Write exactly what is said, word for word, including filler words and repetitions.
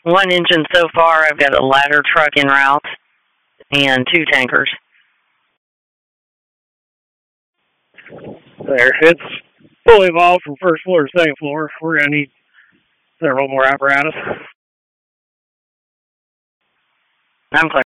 One engine so far. I've got a ladder truck en route and two tankers. There, it's fully evolved from first floor to second floor. We're going to need several more apparatus. I'm clear.